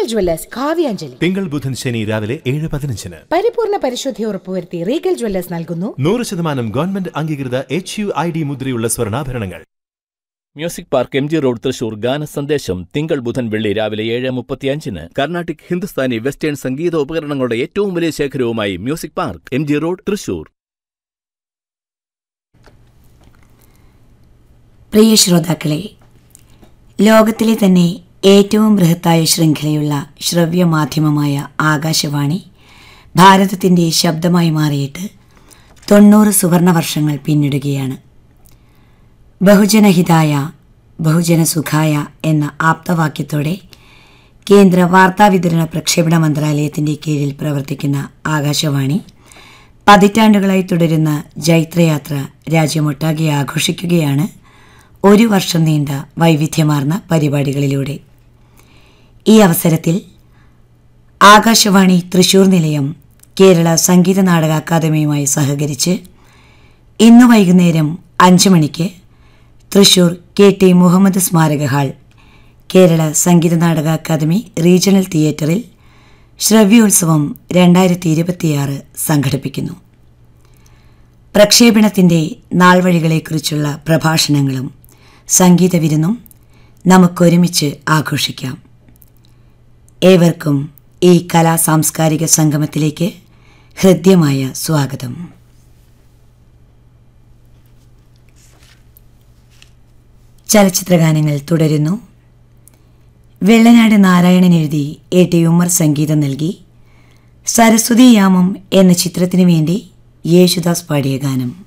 Jewellers Kavyanjali. തിങ്കൾ ബുധൻ ശനി രാവിലെ 7:15. പരിപൂർണ പരിശുദ്ധി ഉറപ്പുവരുത്തി റീഗൽ ജ്വല്ലേഴ്സ് നൽകുന്നു 100% ഗവൺമെന്റ് അംഗീകൃത HUID മുദ്രയുള്ള സ്വർണ്ണാഭരണങ്ങൾ. Music park MG road Thrissur ഗാന സന്ദേശം തിങ്കൾ ബുധൻ വെള്ളി രാവിലെ 7:35. കർണാട്ടിക് ഹിന്ദുസ്ഥാനി വെസ്റ്റേൺ സംഗീത ഉപകരണങ്ങളുടെ ഏറ്റവും വലിയ ശേഖരവുമായി music park MG road Thrissur. പ്രിയ ശ്രോതാക്കളെ, ലോകത്തിലെ തന്നെ ഏറ്റവും ബൃഹത്തായ ശൃംഖലയുള്ള ശ്രവ്യമാധ്യമമായ ആകാശവാണി ഭാരതത്തിൻ്റെ ശബ്ദമായി മാറിയിട്ട് 90 സുവർണ വർഷങ്ങൾ പിന്നിടുകയാണ്. ബഹുജനഹിതായ ബഹുജനസുഖായ എന്ന ആപ്തവാക്യത്തോടെ കേന്ദ്ര വാർത്താവിതരണ പ്രക്ഷേപണ മന്ത്രാലയത്തിൻ്റെ കീഴിൽ പ്രവർത്തിക്കുന്ന ആകാശവാണി പതിറ്റാണ്ടുകളായി തുടരുന്ന ജൈത്രയാത്ര രാജ്യമൊട്ടാകെ ആഘോഷിക്കുകയാണ് 1 വർഷം നീണ്ട വൈവിധ്യമാർന്ന പരിപാടികളിലൂടെ. ഈ അവസരത്തിൽ ആകാശവാണി തൃശൂർ നിലയം കേരള സംഗീത നാടക അക്കാദമിയുമായി സഹകരിച്ച് ഇന്ന് വൈകുന്നേരം 5 മണിക്ക് തൃശൂർ KT മുഹമ്മദ് സ്മാരക hall Kerala Sangeetha Nataka academy regional തിയേറ്ററിൽ ശ്രവ്യോത്സവം 2026 സംഘടിപ്പിക്കുന്നു. പ്രക്ഷേപണത്തിൻ്റെ നാൾവഴികളെക്കുറിച്ചുള്ള പ്രഭാഷണങ്ങളും സംഗീത വിരുന്നും നമുക്കൊരുമിച്ച് ആഘോഷിക്കാം. ഏവർക്കും ഈ കലാ സാംസ്കാരിക സംഗമത്തിലേക്ക് ഹൃദ്യമായ സ്വാഗതം. ചലച്ചിത്രഗാനങ്ങൾ തുടരുന്നു. വെള്ളനാട് നാരായണൻ എഴുതി AT ഉമ്മർ സംഗീതം നൽകി സരസ്വതി യാമം എന്ന ചിത്രത്തിനു വേണ്ടി യേശുദാസ് പാടിയ ഗാനം.